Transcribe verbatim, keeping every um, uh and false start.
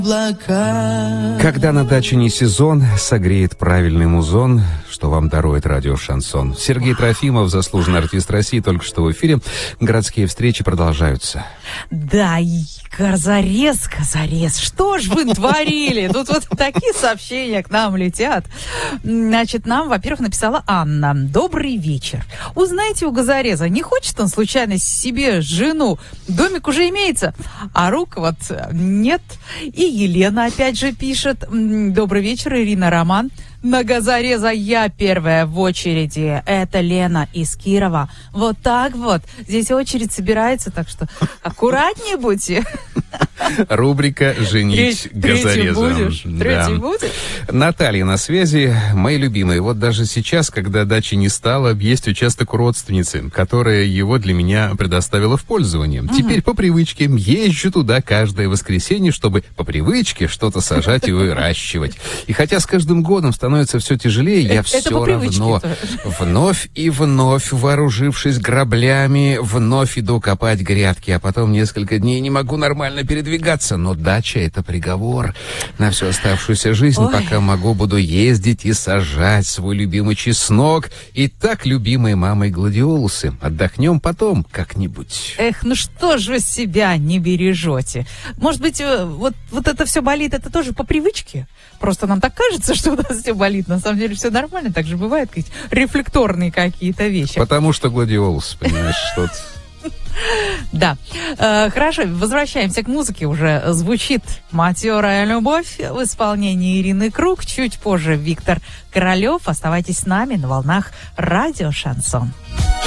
Когда на даче не сезон, согреет правильный музон, что вам дарует радио «Шансон». Сергей Трофимов, заслуженный артист России, только что в эфире. Городские встречи продолжаются. Да, и Козарез, Козарез, что ж вы творили? Тут вот такие сообщения к нам летят. Значит, нам, во-первых, написала Анна. Добрый вечер. Узнаете у Газореза, не хочет он случайно себе жену? Домик уже имеется, а рук вот нет. И Елена опять же пишет. Добрый вечер, Ирина, Роман. На Газореза я первая в очереди. Это Лена из Кирова. Вот так вот. Здесь очередь собирается, так что аккуратнее будьте. Рубрика «Женить Газореза». Третий будет? Наталья на связи. Мои любимые. Вот даже сейчас, когда дачи не стало, есть участок у родственницы, которая его для меня предоставила в пользование. Угу. Теперь по привычке езжу туда каждое воскресенье, чтобы по привычке что-то сажать и выращивать. И хотя с каждым годом становится все тяжелее, я все равно вновь и вновь, вооружившись граблями, вновь иду копать грядки, а потом несколько дней не могу нормально передвигаться. Но дача — это приговор на всю оставшуюся жизнь. Ой. Пока могу, буду ездить и сажать свой любимый чеснок и так любимые мамой гладиолусы. Отдохнем потом как-нибудь. Эх, ну что же вы себя не бережете? Может быть, вот, вот это все болит, это тоже по привычке? Просто нам так кажется, что у нас все болит. На самом деле все нормально. Так же бывает, какие-то рефлекторные какие-то вещи. Потому что гладиолус, понимаешь, что-то... Да. Э, хорошо, возвращаемся к музыке. Уже звучит «Матерая любовь» в исполнении Ирины Круг. Чуть позже Виктор Королев. Оставайтесь с нами на волнах радио «Шансон».